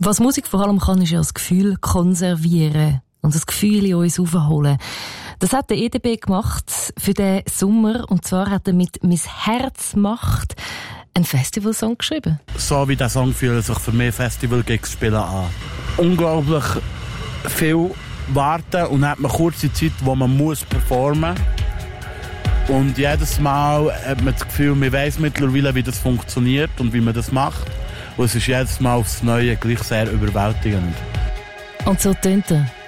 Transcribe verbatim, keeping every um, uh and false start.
Was Musik vor allem kann, ist ja das Gefühl konservieren und das Gefühl in uns aufholen. Das hat der E D B gemacht für den Sommer. Und zwar hat er mit «Mein Herz macht» einen Festivalsong geschrieben. So wie der Song fühlt sich für mich Festival-Gigs spielen an. Unglaublich viel warten und dann hat man kurze Zeit, wo man muss performen. Und jedes Mal hat man das Gefühl, man weiss mittlerweile, wie das funktioniert und wie man das macht. Und es ist jedes Mal aufs Neue gleich sehr überwältigend. Und so tönt er.